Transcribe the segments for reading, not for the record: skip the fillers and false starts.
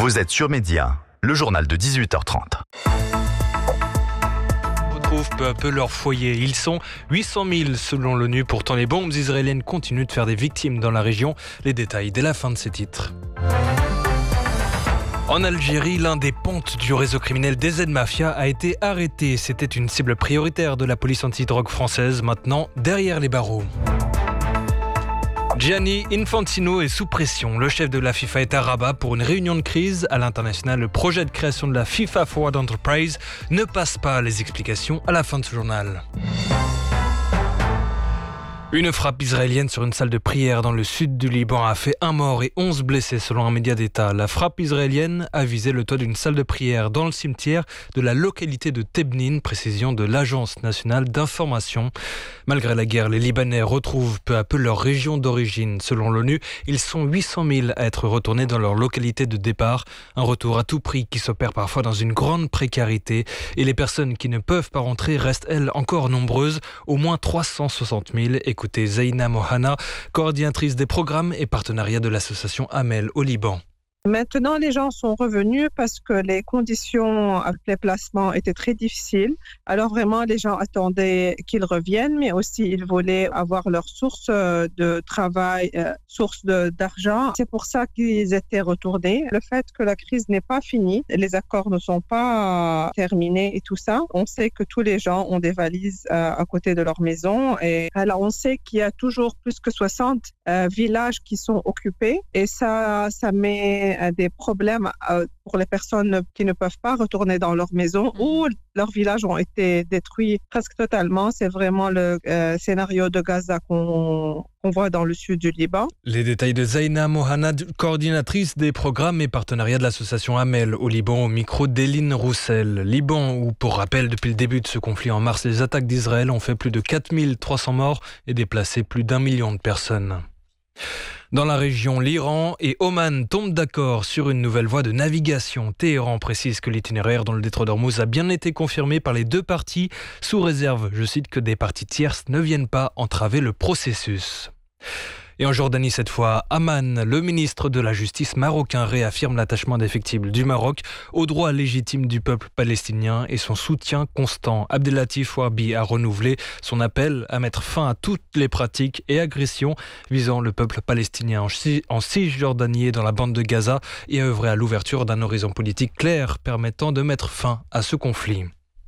Vous êtes sur Média, le journal de 18h30. Retrouvent peu à peu leur foyer. Ils sont 800 000 selon l'ONU. Pourtant, les bombes israéliennes continuent de faire des victimes dans la région. Les détails dès la fin de ces titres. En Algérie, l'un des pontes du réseau criminel DZ Mafia a été arrêté. C'était une cible prioritaire de la police antidrogue française, maintenant derrière les barreaux. Gianni Infantino est sous pression. Le chef de la FIFA est à Rabat pour une réunion de crise. À l'international, le projet de création de la FIFA Forward Enterprise ne passe pas. Les explications à la fin de ce journal. Une frappe israélienne sur une salle de prière dans le sud du Liban a fait 1 mort et 11 blessés selon un média d'État. La frappe israélienne a visé le toit d'une salle de prière dans le cimetière de la localité de Tebnin, précision de l'Agence nationale d'information. Malgré la guerre, les Libanais retrouvent peu à peu leur région d'origine. Selon l'ONU, ils sont 800 000 à être retournés dans leur localité de départ. Un retour à tout prix qui s'opère parfois dans une grande précarité. Et les personnes qui ne peuvent pas rentrer restent, elles, encore nombreuses. Au moins 360 000. Écoutez Zaina Mohana, coordinatrice des programmes et partenariats de l'association Amel au Liban. Maintenant, les gens sont revenus parce que les conditions avec les placements étaient très difficiles. Alors vraiment, les gens attendaient qu'ils reviennent, mais aussi ils voulaient avoir leur source de travail, source d'argent. C'est pour ça qu'ils étaient retournés. Le fait que la crise n'est pas finie, les accords ne sont pas terminés et tout ça, on sait que tous les gens ont des valises à côté de leur maison. Et alors, on sait qu'il y a toujours plus que 60 villages qui sont occupés et ça met des problèmes pour les personnes qui ne peuvent pas retourner dans leur maison ou leurs villages ont été détruits presque totalement. C'est vraiment le scénario de Gaza qu'on voit dans le sud du Liban. Les détails de Zaina Mohana, coordinatrice des programmes et partenariats de l'association Amel au Liban, au micro d'Éline Roussel. Liban où, pour rappel, depuis le début de ce conflit en mars, les attaques d'Israël ont fait plus de 4300 morts et déplacé plus d'1 million de personnes. Dans la région, l'Iran et Oman tombent d'accord sur une nouvelle voie de navigation. Téhéran précise que l'itinéraire dans le détroit d'Ormuz a bien été confirmé par les deux parties, sous réserve, je cite, que des parties tierces ne viennent pas entraver le processus. Et en Jordanie cette fois, Amman, le ministre de la Justice marocain, réaffirme l'attachement indéfectible du Maroc aux droits légitimes du peuple palestinien et son soutien constant. Abdelatif Ouabi a renouvelé son appel à mettre fin à toutes les pratiques et agressions visant le peuple palestinien en Cisjordanie et dans la bande de Gaza et a œuvré à l'ouverture d'un horizon politique clair permettant de mettre fin à ce conflit.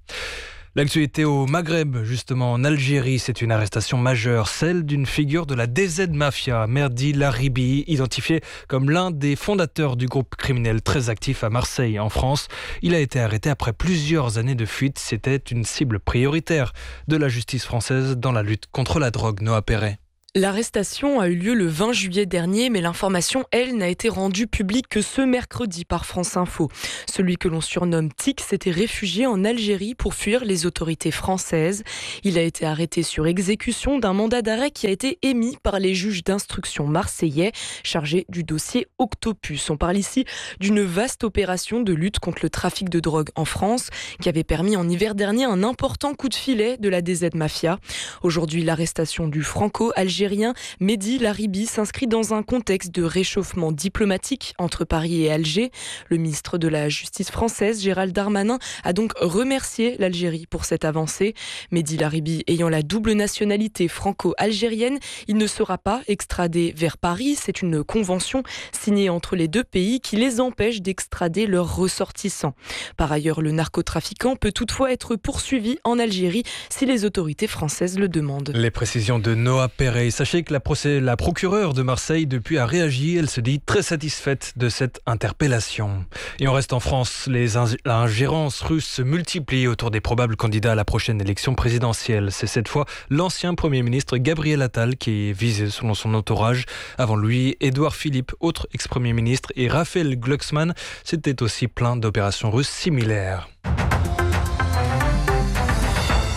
L'actualité au Maghreb, justement en Algérie, c'est une arrestation majeure, celle d'une figure de la DZ Mafia, Merdi Laribi, identifié comme l'un des fondateurs du groupe criminel très actif à Marseille, en France. Il a été arrêté après plusieurs années de fuite. C'était une cible prioritaire de la justice française dans la lutte contre la drogue. Noah Perret. L'arrestation a eu lieu le 20 juillet dernier, mais l'information, elle, n'a été rendue publique que ce mercredi par France Info. Celui que l'on surnomme Tic s'était réfugié en Algérie pour fuir les autorités françaises. Il a été arrêté sur exécution d'un mandat d'arrêt qui a été émis par les juges d'instruction marseillais chargés du dossier Octopus. On parle ici d'une vaste opération de lutte contre le trafic de drogue en France qui avait permis en hiver dernier un important coup de filet de la DZ Mafia. Aujourd'hui, l'arrestation du franco-algérien Mehdi Laribi s'inscrit dans un contexte de réchauffement diplomatique entre Paris et Alger. Le ministre de la Justice française, Gérald Darmanin, a donc remercié l'Algérie pour cette avancée. Mehdi Laribi ayant la double nationalité franco-algérienne, il ne sera pas extradé vers Paris. C'est une convention signée entre les deux pays qui les empêche d'extrader leurs ressortissants. Par ailleurs, le narcotrafiquant peut toutefois être poursuivi en Algérie si les autorités françaises le demandent. Les précisions de Noah Perret. Sachez que la procureure de Marseille depuis a réagi. Elle se dit très satisfaite de cette interpellation. Et on reste en France. Les ingérences russes se multiplient autour des probables candidats à la prochaine élection présidentielle. C'est cette fois l'ancien Premier ministre Gabriel Attal qui est visé selon son entourage. Avant lui, Édouard Philippe, autre ex-Premier ministre, et Raphaël Glucksmann. C'était aussi plein d'opérations russes similaires.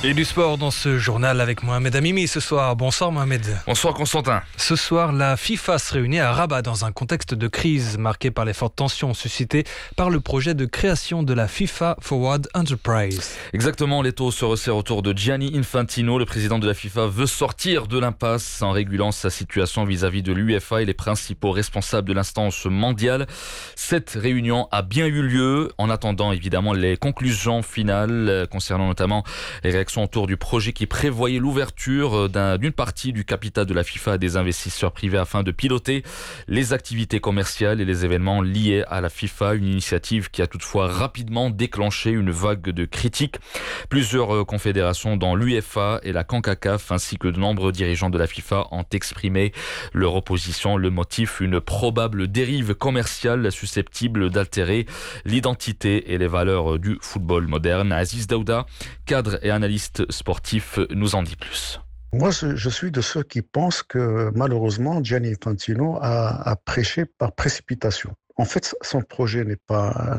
Et du sport dans ce journal avec Mohamed Amimi ce soir. Bonsoir Mohamed. Bonsoir Constantin. Ce soir, la FIFA se réunit à Rabat dans un contexte de crise marqué par les fortes tensions suscitées par le projet de création de la FIFA Forward Enterprise. Exactement, l'étau se resserre autour de Gianni Infantino. Le président de la FIFA veut sortir de l'impasse en régulant sa situation vis-à-vis de l'UEFA et les principaux responsables de l'instance mondiale. Cette réunion a bien eu lieu en attendant évidemment les conclusions finales concernant notamment les réactions autour du projet qui prévoyait l'ouverture d'une partie du capital de la FIFA à des investisseurs privés afin de piloter les activités commerciales et les événements liés à la FIFA. Une initiative qui a toutefois rapidement déclenché une vague de critiques. Plusieurs confédérations dont l'UEFA et la CONCACAF ainsi que de nombreux dirigeants de la FIFA ont exprimé leur opposition. Le motif, une probable dérive commerciale susceptible d'altérer l'identité et les valeurs du football moderne. Aziz Daouda, cadre et analyste sportif, nous en dit plus. Moi, je suis de ceux qui pensent que malheureusement, Gianni Infantino a prêché par précipitation. En fait, son projet n'est pas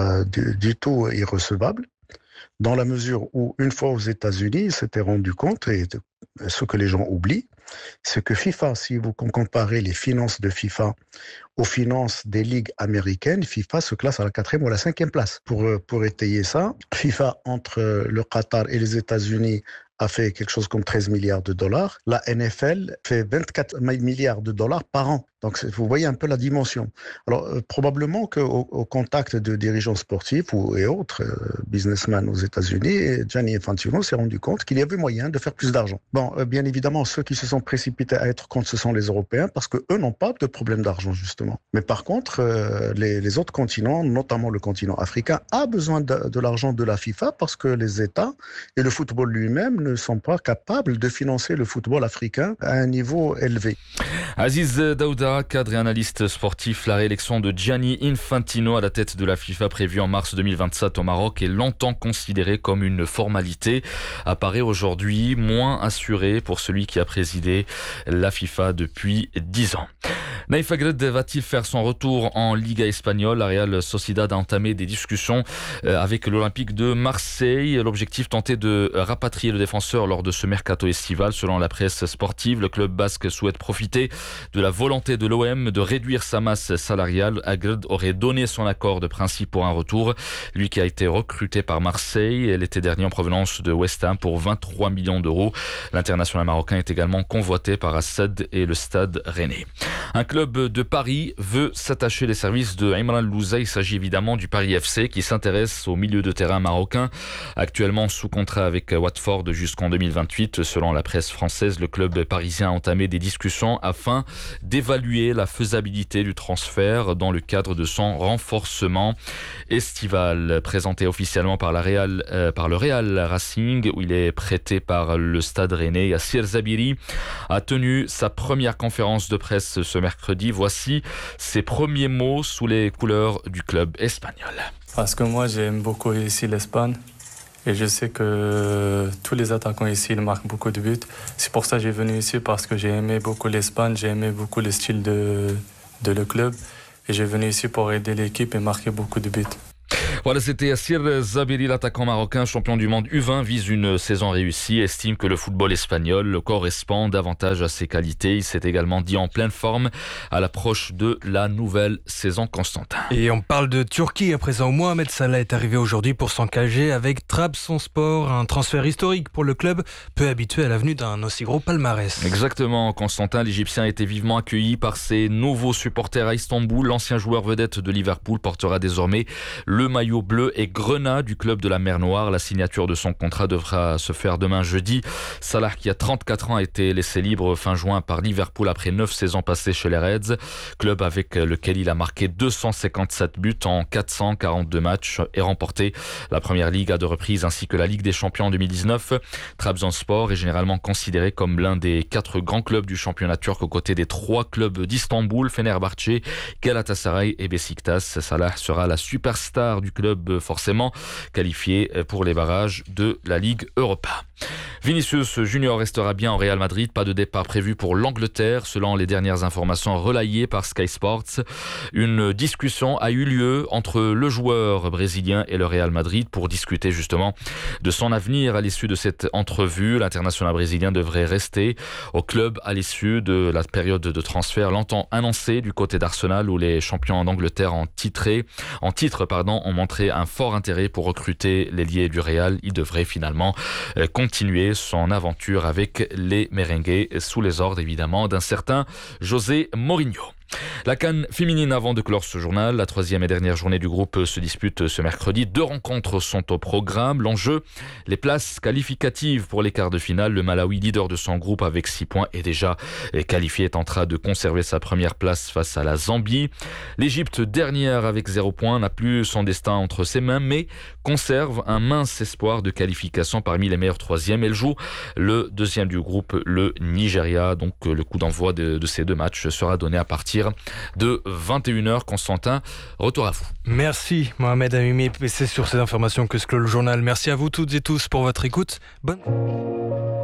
du tout irrecevable, dans la mesure où, une fois aux États-Unis, il s'était rendu compte, et ce que les gens oublient, c'est que FIFA, si vous comparez les finances de FIFA aux finances des ligues américaines, FIFA se classe à la 4e ou à la 5e place. Pour étayer ça, FIFA, entre le Qatar et les États-Unis, a fait quelque chose comme 13 milliards de dollars. La NFL fait 24 milliards de dollars par an. Donc, vous voyez un peu la dimension. Alors, probablement qu'au contact de dirigeants sportifs et autres businessmen aux États-Unis, Gianni Infantino s'est rendu compte qu'il y avait moyen de faire plus d'argent. Bon, bien évidemment, ceux qui se sont précipités à être contre, ce sont les Européens, parce qu'eux n'ont pas de problème d'argent, justement. Mais par contre, les autres continents, notamment le continent africain, a besoin de l'argent de la FIFA, parce que les États et le football lui-même ne sont pas capables de financer le football africain à un niveau élevé. Aziz Daouda, cadre et analyste sportif, la réélection de Gianni Infantino à la tête de la FIFA prévue en mars 2027 au Maroc est longtemps considérée comme une formalité, apparaît aujourd'hui moins assurée pour celui qui a présidé la FIFA depuis 10 ans. Naïf Aguerd va-t-il faire son retour en Liga espagnole? La Real Sociedad a entamé des discussions avec l'Olympique de Marseille. L'objectif, tenter de rapatrier le défenseur lors de ce mercato estival. Selon la presse sportive, le club basque souhaite profiter de la volonté de l'OM de réduire sa masse salariale. Aguerd aurait donné son accord de principe pour un retour. Lui qui a été recruté par Marseille l'été dernier en provenance de West Ham pour 23 millions d'euros. L'international marocain est également convoité par Assad et le Stade Rennais. Un club de Paris veut s'attacher les services de Imran Louza. Il s'agit évidemment du Paris FC qui s'intéresse au milieu de terrain marocain. Actuellement sous contrat avec Watford jusqu'en 2028. Selon la presse française, le club parisien a entamé des discussions afin d'évaluer la faisabilité du transfert dans le cadre de son renforcement estival. Présenté officiellement par le Real Racing, où il est prêté par le Stade Rennais, Yassir Zabiri a tenu sa première conférence de presse ce mercredi. Voici ses premiers mots sous les couleurs du club espagnol. Parce que moi, j'aime beaucoup ici l'Espagne. Et je sais que tous les attaquants ici, ils marquent beaucoup de buts. C'est pour ça que j'ai venu ici, parce que j'ai aimé beaucoup l'Espagne, j'ai aimé beaucoup le style de le club. Et j'ai venu ici pour aider l'équipe et marquer beaucoup de buts. Voilà, c'était Yassir Zabiri, l'attaquant marocain, champion du monde U20, vise une saison réussie, estime que le football espagnol correspond davantage à ses qualités. Il s'est également dit en pleine forme à l'approche de la nouvelle saison. Constantin. Et on parle de Turquie à présent. Mohamed Salah est arrivé aujourd'hui pour s'engager avec Trabzonspor, un transfert historique pour le club, peu habitué à la venue d'un aussi gros palmarès. Exactement, Constantin. L'Égyptien a été vivement accueilli par ses nouveaux supporters à Istanbul. L'ancien joueur vedette de Liverpool portera désormais le maillot bleu et grenat du club de la Mer Noire. La signature de son contrat devra se faire demain jeudi. Salah, qui a 34 ans, a été laissé libre fin juin par Liverpool après 9 saisons passées chez les Reds, club avec lequel il a marqué 257 buts en 442 matchs et remporté la Première Ligue à 2 reprises ainsi que la Ligue des Champions en 2019. Trabzonspor est généralement considéré comme l'un des 4 grands clubs du championnat turc aux côtés des 3 clubs d'Istanbul, Fenerbahçe, Galatasaray et Beşiktaş. Salah sera la superstar du club clubs forcément qualifiés pour les barrages de la Ligue Europa. Vinicius Junior restera bien au Real Madrid, pas de départ prévu pour l'Angleterre selon les dernières informations relayées par Sky Sports. Une discussion a eu lieu entre le joueur brésilien et le Real Madrid pour discuter justement de son avenir à l'issue de cette entrevue. L'international brésilien devrait rester au club à l'issue de la période de transfert longtemps annoncée du côté d'Arsenal où les champions d'Angleterre en titre ont montré un fort intérêt pour recruter l'ailier du Real. Il devrait finalement continuer son aventure avec les merengues sous les ordres évidemment d'un certain José Mourinho. La CAN féminine avant de clore ce journal. La troisième et dernière journée du groupe se dispute ce mercredi. 2 rencontres sont au programme. L'enjeu, les places qualificatives pour les quarts de finale. Le Malawi, leader de son groupe avec 6 points, est déjà qualifié, tentera de conserver sa première place face à la Zambie. L'Égypte, dernière avec 0 points, n'a plus son destin entre ses mains, mais conserve un mince espoir de qualification parmi les meilleurs troisièmes. Elle joue le deuxième du groupe, le Nigeria. Donc le coup d'envoi de ces 2 matchs sera donné à partir de 21h. Constantin, retour à vous. Merci Mohamed Amimi, c'est sur ces informations que se clôt le journal. Merci à vous toutes et tous pour votre écoute. Bonne